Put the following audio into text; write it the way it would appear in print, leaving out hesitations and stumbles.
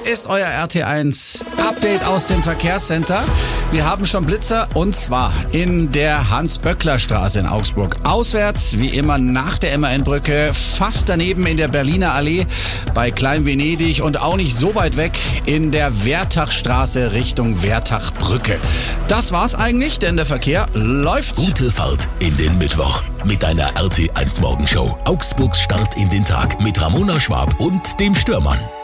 ist euer RT1 Update aus dem Verkehrscenter. Wir haben schon Blitzer und zwar in der Hans-Böckler-Straße in Augsburg. Auswärts, wie immer nach der MAN-Brücke, fast daneben in der Berliner Allee bei Klein-Venedig und auch nicht so weit weg in der Wertachstraße Richtung Wertachbrücke. Das war's eigentlich, denn der Verkehr läuft. Gute Fahrt in den Mittwoch mit deiner RT1 Morgenshow. Augsburgs Start in den Tag mit Ramona Schwab und dem Stürmann.